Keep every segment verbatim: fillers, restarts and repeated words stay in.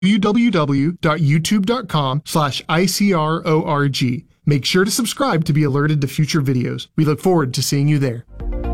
w w w dot youtube dot com slash I C R O R G. Make sure to subscribe to be alerted to future videos. We look forward to seeing you there.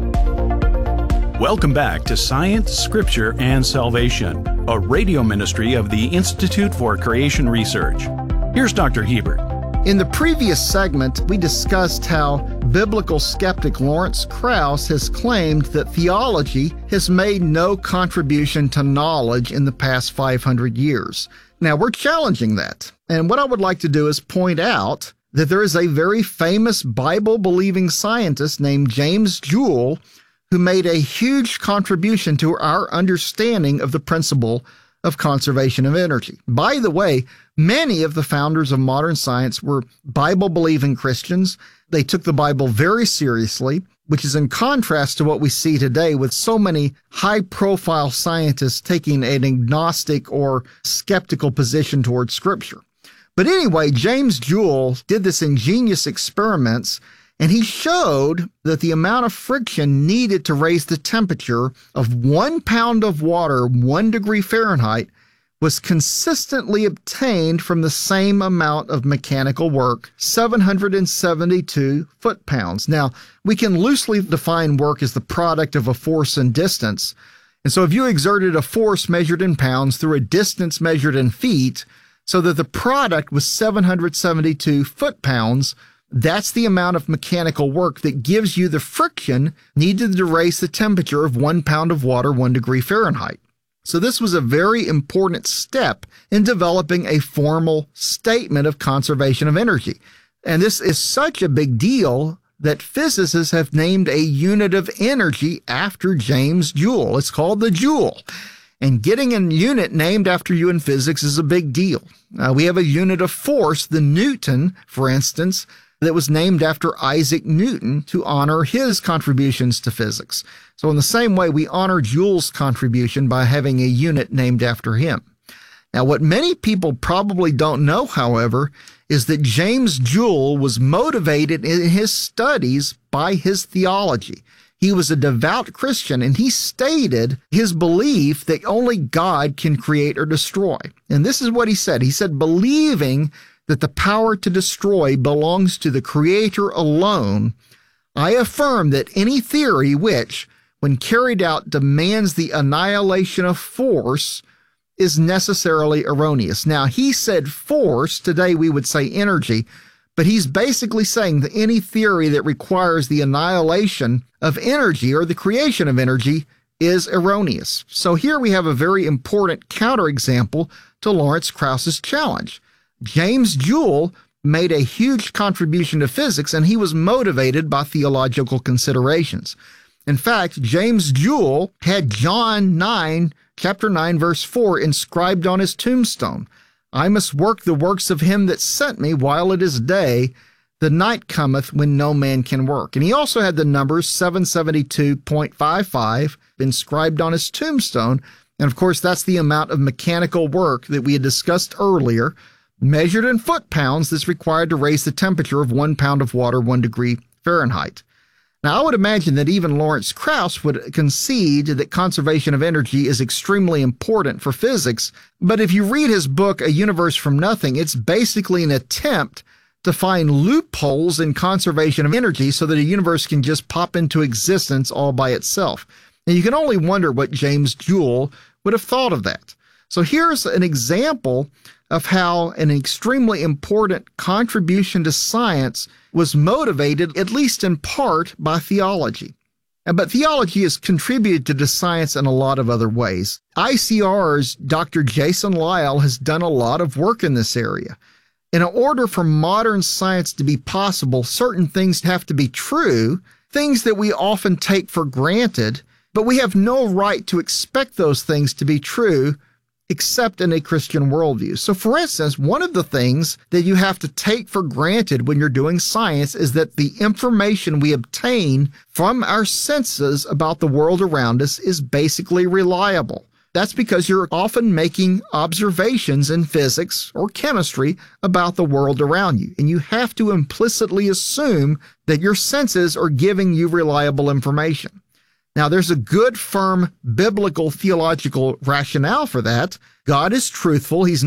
Welcome back to Science, Scripture, and Salvation, a radio ministry of the Institute for Creation Research. Here's Doctor Hebert. In the previous segment, we discussed how biblical skeptic Lawrence Krauss has claimed that theology has made no contribution to knowledge in the past five hundred years. Now, we're challenging that. And what I would like to do is point out that there is a very famous Bible-believing scientist named James Joule who made a huge contribution to our understanding of the principle of conservation of energy. By the way, many of the founders of modern science were Bible-believing Christians. They took the Bible very seriously, which is in contrast to what we see today with so many high-profile scientists taking an agnostic or skeptical position towards Scripture. But anyway, James Joule did this ingenious experiments, and he showed that the amount of friction needed to raise the temperature of one pound of water, one degree Fahrenheit, was consistently obtained from the same amount of mechanical work, seven hundred seventy-two foot-pounds. Now, we can loosely define work as the product of a force and distance. And so if you exerted a force measured in pounds through a distance measured in feet, so that the product was seven hundred seventy-two foot-pounds, that's the amount of mechanical work that gives you the friction needed to raise the temperature of one pound of water, one degree Fahrenheit. So this was a very important step in developing a formal statement of conservation of energy. And this is such a big deal that physicists have named a unit of energy after James Joule. It's called the joule. And getting a unit named after you in physics is a big deal. Uh, we have a unit of force, the Newton, for instance, that was named after Isaac Newton to honor his contributions to physics. So in the same way, we honor Joule's contribution by having a unit named after him. Now, what many people probably don't know, however, is that James Joule was motivated in his studies by his theology. He was a devout Christian, and he stated his belief that only God can create or destroy. And this is what he said. He said, believing that the power to destroy belongs to the Creator alone, I affirm that any theory which, when carried out, demands the annihilation of force is necessarily erroneous. Now, he said force. Today we would say energy, but he's basically saying that any theory that requires the annihilation of energy or the creation of energy is erroneous. So here we have a very important counterexample to Lawrence Krauss's challenge. James Joule made a huge contribution to physics, and he was motivated by theological considerations. In fact, James Joule had John nine, chapter nine, verse four inscribed on his tombstone. I must work the works of him that sent me while it is day. The night cometh when no man can work. And he also had the numbers seven seventy-two point five five inscribed on his tombstone. And of course, that's the amount of mechanical work that we had discussed earlier, measured in foot-pounds, that's required to raise the temperature of one pound of water, one degree Fahrenheit. Now, I would imagine that even Lawrence Krauss would concede that conservation of energy is extremely important for physics, but if you read his book, A Universe from Nothing, it's basically an attempt to find loopholes in conservation of energy so that a universe can just pop into existence all by itself. And you can only wonder what James Joule would have thought of that. So here's an example of how an extremely important contribution to science was motivated, at least in part, by theology. But theology has contributed to science in a lot of other ways. I C R's Doctor Jason Lisle has done a lot of work in this area. In order for modern science to be possible, certain things have to be true, things that we often take for granted, but we have no right to expect those things to be true except in a Christian worldview. So for instance, one of the things that you have to take for granted when you're doing science is that the information we obtain from our senses about the world around us is basically reliable. That's because you're often making observations in physics or chemistry about the world around you, and you have to implicitly assume that your senses are giving you reliable information. Now, there's a good, firm, biblical, theological rationale for that. God is truthful. He's